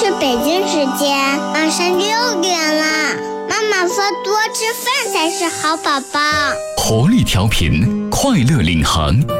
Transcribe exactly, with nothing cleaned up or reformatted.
是北京时间晚上六点了，妈妈说多吃饭才是好宝宝。 活力调频，快乐领航。